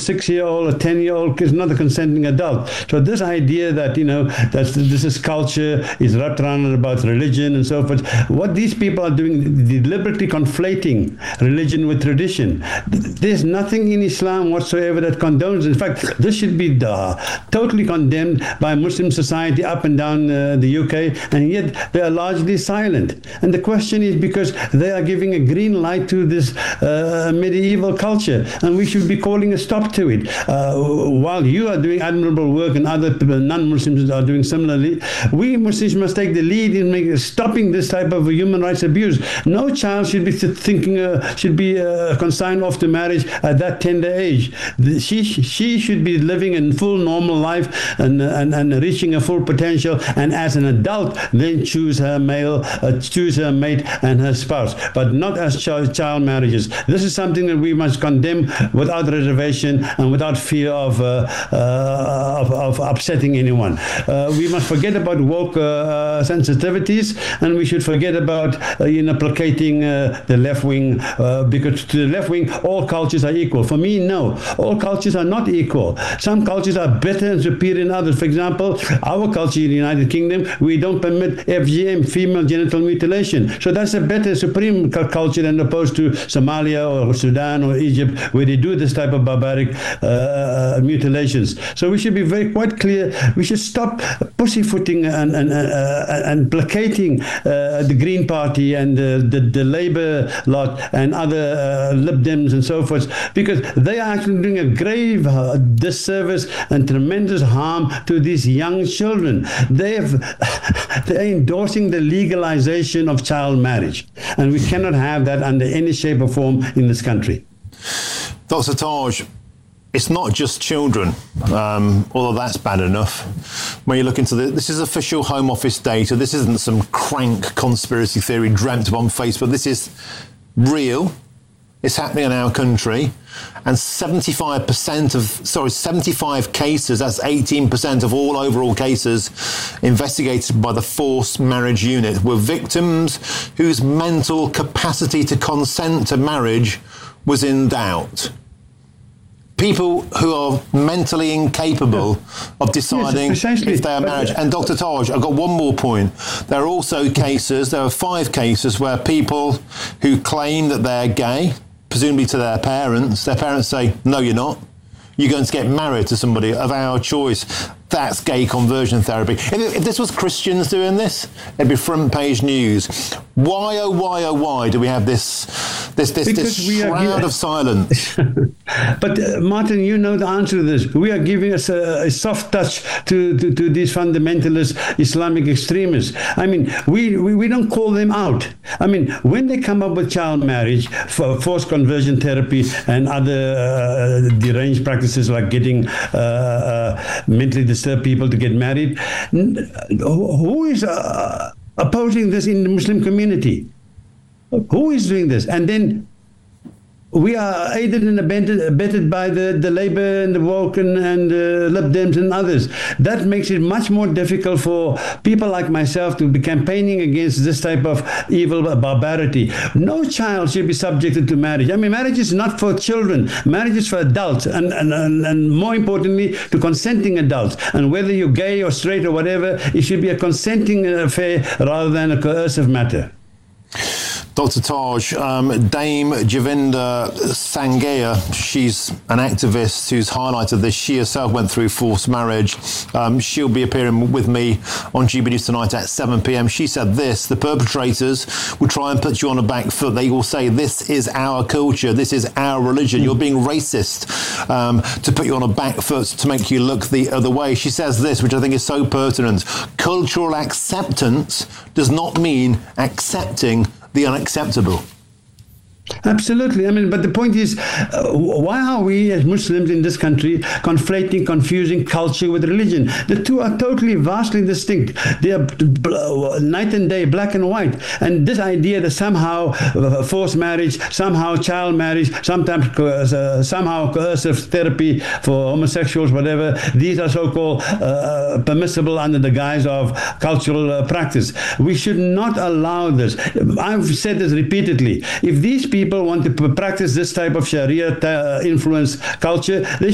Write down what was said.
6-year-old or 10-year-old is not a consenting adult. So this idea that, that this is culture, is wrapped around about religion and so forth, what these people are doing, deliberately conflating religion with tradition. There's nothing in Islam whatsoever that condones. In fact, this should be totally condemned by Muslim society up and down the UK, and yet they are largely silent. And the question is because they are giving a green light to this medieval culture, and we should be calling a stop to it. While you are doing admirable work and other non-Muslims are doing similarly, we Muslims must take the lead in stopping this type of human rights abuse. No child should be consigned off to marriage at that tender age. She should be living a full normal life and reaching a full potential, and as an adult then choose her mate and her spouse, but not as child marriages. This is something that we must condemn without reservation and without fear of upsetting anyone. We must forget about woke sensitivities, and we should forget about placating the left wing, because to the left wing all cultures are equal. For me, no, all cultures are not equal. Some cultures are better and superior than others. For example, our culture in the United Kingdom, we don't permit FGM, female genital mutilation. So that's a better, supreme culture than opposed to Somalia or Sudan or Egypt, where they do this type of barbaric mutilations. So we should be quite clear. We should stop pussyfooting and placating the Green Party and the Labour lot and other Lib Dems and so forth, because they are actually doing a grave disservice and tremendous harm to these young children. They're endorsing the legalization of child marriage, and we cannot have that under any shape or form in this country. Dr. Taj, it's not just children, although that's bad enough. When you look into this is official Home Office data. This isn't some crank conspiracy theory dreamt up on Facebook. This is real. It's happening in our country. And 75 cases, that's 18% of all overall cases investigated by the Forced Marriage Unit, were victims whose mental capacity to consent to marriage was in doubt. People who are mentally incapable of deciding if they are married. And Dr. Taj, I've got one more point. There are also cases, there are 5 cases where people who claim that they're gay, presumably to their parents say, no, you're not. You're going to get married to somebody of our choice. That's gay conversion therapy. If this was Christians doing this, it'd be front page news. Why, oh why do we have this shroud of silence? But Martin, you know the answer to this. We are giving us a soft touch to these fundamentalist Islamic extremists. I mean, we don't call them out. I mean, when they come up with child marriage, forced conversion therapy, and other deranged practices like getting mentally disturbed people to get married, who is opposing this in the Muslim community? Who is doing this? And then we are aided and abetted by the Labour and the woke and Lib Dems and others. That makes it much more difficult for people like myself to be campaigning against this type of evil barbarity. No child should be subjected to marriage. I mean, marriage is not for children. Marriage is for adults, and more importantly, to consenting adults. And whether you're gay or straight or whatever, it should be a consenting affair rather than a coercive matter. Dr. Taj, Dame Javinda Sangaya, she's an activist who's highlighted this. She herself went through forced marriage. She'll be appearing with me on GB News tonight at 7 p.m. She said this: the perpetrators will try and put you on a back foot. They will say, this is our culture, this is our religion. You're being racist, to put you on a back foot, to make you look the other way. She says this, which I think is so pertinent: cultural acceptance does not mean accepting the unacceptable. Absolutely. I mean, but the point is, why are we as Muslims in this country confusing culture with religion? The two are totally, vastly distinct. They are night and day, black and white. And this idea that somehow forced marriage, somehow child marriage, sometimes somehow coercive therapy for homosexuals, whatever, these are so-called permissible under the guise of cultural practice. We should not allow this. I've said this repeatedly. If these people want to practice this type of Sharia influence culture, they